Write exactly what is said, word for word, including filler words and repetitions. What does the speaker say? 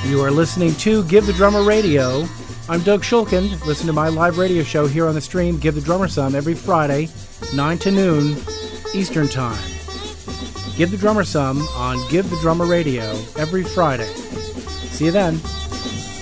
You are listening to Give the Drummer Radio. I'm Doug Shulkin. Listen to my live radio show here on the stream, Give the Drummer Some, every Friday, nine to noon Eastern Time. Give the Drummer Some on Give the Drummer Radio every Friday. See you then.